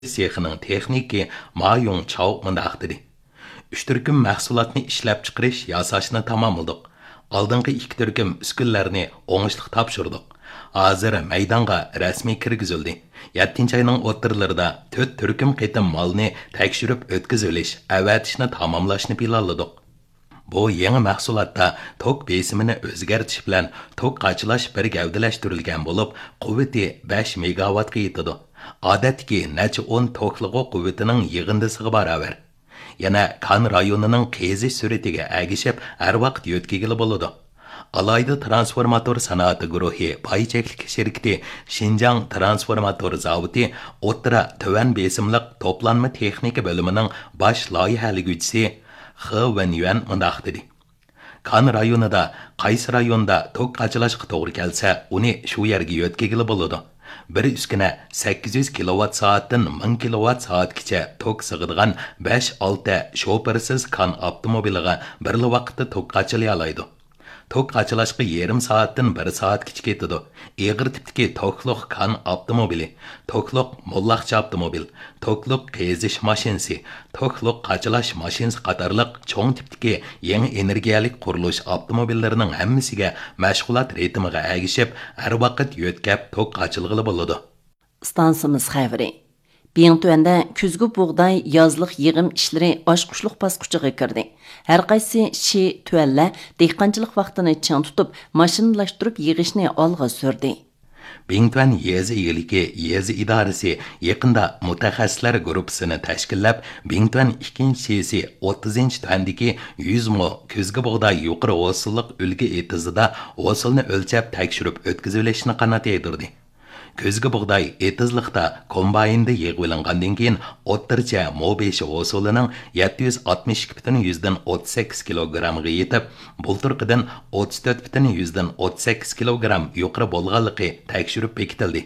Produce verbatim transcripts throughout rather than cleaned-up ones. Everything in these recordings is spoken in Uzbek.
Sexinin texniki Ma Yong Chao mındaq dedi. Üç türküm mahsulotni ishlab chiqarish yasashni tamomladik. Oldingi ikki turkum uskunlarni o'ngishli topshirdik. Hozir maydonga rasmiy kirgizildi. yettinchi oyning o'rtalarida to'rt turkum qitim molni tekshirib o'tkazilish, avatishni tamomlashni planladik. Bu yangi mahsulotda tok besimini o'zgartirish bilan tok qachilash bir gavdalashtirilgan bo'lib, quvvati besh megawattga yetadi. Odatdagi necha o'n toklig'i quvvatining yig'indisiga barobar. Yana Kan rayonining qizish suratiga agishib, har vaqt yo'tkagili bo'ladi. Alayda transformator sanoati guruhi pay cheklik shirkati Xinjiang transformator zavodi o'ttira tuvan besimliq to'planma texnika bo'limining bosh loyihaliguvchisi He Wenyuan mundaq dedi. Kan rayonida qaysi rayonda tok qachilashga to'g'ri kelsa, uni shu yerga yo'tkagili bo'ladi. Bir uskuna sakkiz yuz kilowatt soatdan ming kilowatt soatgacha tok sig'adigan besh olti shofersiz kan avtomobiliga bir vaqtda tok qachilay oladi. Tok qachilashga yarim soatdan bir soatgacha ketadi. Eg'ir tipdagi tokliq kan avtomobili, tokliq mollaqcha avtomobil, tokliq qizish mashinasi, tokliq qachilash mashinasi qatorliq cho'ng tipdagi yangi energiyalik qurilish avtomobillarining hammasiga mashg'ulot ritmiga agishib, har vaqt yo'tkab tok qachilg'ili bo'ladi. Stansimiz xavri. Biyingtuanda kuzgi buğday yazlıq yığım işleri aşquşluq basquchiga kirdi. Har qaysi shi tualla dehqonchilik vaqtini chang tutib, mashinalashtirib yig'ishni olg'a surdi. Bingtuan yezi egiligi yezi idorasi yaqinda mutaxassislar guruhini tashkillab, Bingtuan ikkinchisi o'ttizinchi tuandagi yuz mo kuzgi buğday yuqori hosillik ulgi etizida hosilni o'lchab tekshirib o'tkazilishini qanot yedirdi. Kuzgi buğday etizlikda kombaynda yig'vilangandan keyin o'ttircha mo besh hosulining yetti yuz oltmish ikki butun yuzdan o'ttiz sakkiz kilogrammga yetib, bulturqidan o'ttiz to'rt butun yuzdan o'ttiz sakkiz kilogramm yuqori bo'lganligi tekshirib bekitildi.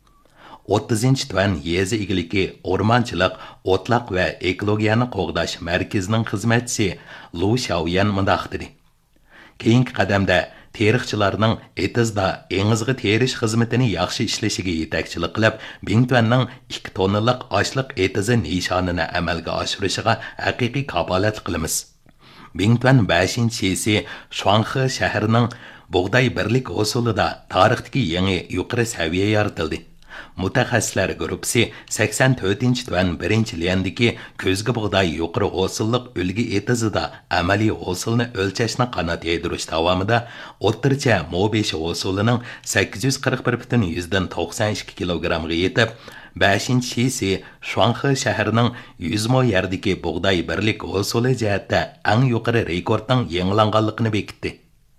o'ttizinchi tuan yezi egiligi o'rmonchilik, o'tloq va ekologiyani qo'g'dash markazining xizmatchisi Lu Xiaoyan mundaq dedi. Keyingi qadamda terixchilarning etizda engizg'i terish xizmatini yaxshi ishlashiga yetakchilik qilib, Bingtuanning ikki tonnalik ochliq etizi nishonini amalga oshirishiga haqiqiy kafolat qilamiz. Bingtuan beshinchisi Shuanghe shahrining buğday birlik hosulida tarixdagi yangi yuqori saviya yaratildi. Mutaxassislar guruhi sakson to'rtinchi tuan birinchi liyandagi kuzgi buğday yuqori hosillik ulgi etizida amaliy hosilni o'lchashni qanot yedirish davomida o'ttircha mo besh hosulining sakkiz yuz qirq bir butun yuzdan to'qson ikki kilogrammga yetib, beshinchisi Shuanghe shahrining yuz mo yerdagi buğday birlik hosuli jihatda eng yuqori rekordning yangilanganligini bekitdi.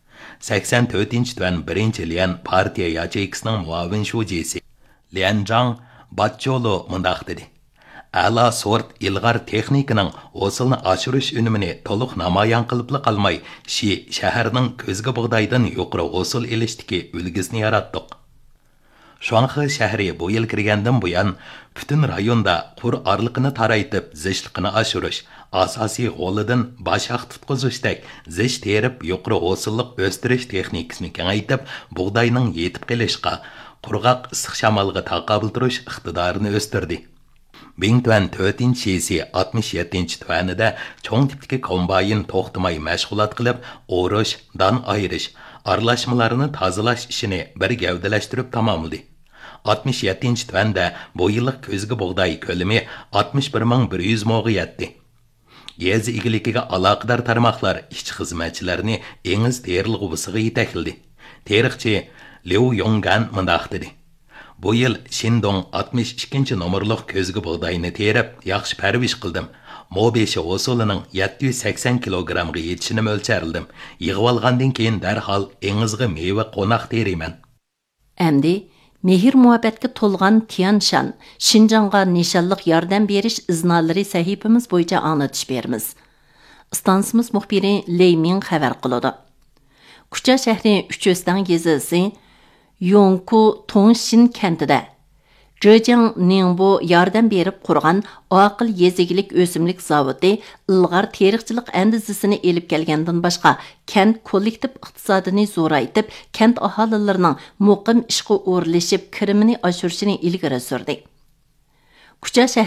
sakson to'rtinchi tuan birinchi liyan partiya yacheyksining muavin shujisi Lianzhang Batcholo mundaq dedi. A'lo sort ilg'or texnikaning hosilni oshirish unumini to'liq namoyon qilib qolmay, Shi shaharning ko'zgi buğdaydan yuqori hosil elishdiki ulgisini yaratdik. Shuanghe shahri bu yil kirgandan buyon butun rayonda qur orliqini taraytib, zishliqini oshirish, asosiy g'olidan bashaq tutqizishdek zish terib yuqori hosillik o'stirish texnikasini kengaytib, buğdayning yetib kelishga qurg'oq issiq shamolga taqobil turish iqtidorini o'stirdi. Bingtuan to'rtinchisi oltmish yettinchi tuanida cho'ng tipdagi kombayn to'xtamay mashg'ulot qilib, o'rish, don ayirish, aralashmalarni tozalash ishini bir gavdalashtirib tamomladi. oltmish yettinchi tuanda bu yillik kuzgi buğday ko'lami oltmish bir ming bir yuz mo'ga yetdi. Yezi egiligiga aloqador tarmoqlar ishchi xizmatchilarini engiz terilg'uvisiga yetakladi. Tarixchi Liu Yonggan mundaq dedi. Bu yil Shindong oltmish ikkinchi nomerliq ko'zgi buğdayni terib, yaxshi parvish qildim. Mo besh hosulining yetti yuz sakson kilogrammga yetishini mo'lcharladim. Yig'ib olgandan keyin darhol engizg'i meva qo'noq teriman. Endi mehr muhabbatga to'lgan Tianshan Xinjiangga nishonliq yordam berish iznolari sahifamiz bo'yicha anglatish beramiz. Stansimiz muxbiri Leymin xabar qiladi. Kucha shahri Uchostan gezisi Yongku Tongshin kentida Zhejiang Ningbo yordam berib qurgan aql yezigilik o'simlik zavodi ilg'or tarixchilik andizisini elib kelgandan boshqa kent kollektiv iqtisodini zo'raytib, kent aholilarining muqim ishga o'rlashib, kirimini oshirishini ilgari surdi. Kucha